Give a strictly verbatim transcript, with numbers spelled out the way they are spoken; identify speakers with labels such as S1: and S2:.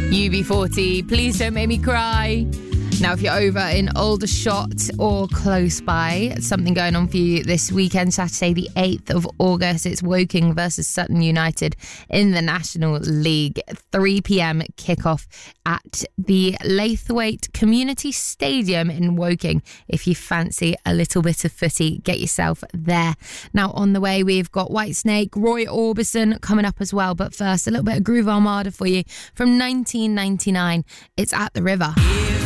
S1: U B forty, Please Don't Make Me Cry. Now, if you're over in Aldershot or close by, something going on for you this weekend, Saturday the eighth of August. It's Woking versus Sutton United in the National League. three p.m. kickoff at the Laithwaite Community Stadium in Woking. If you fancy a little bit of footy, get yourself there. Now, on the way, we've got Whitesnake, Roy Orbison coming up as well. But first, a little bit of Groove Armada for you from nineteen ninety-nine. It's At the River.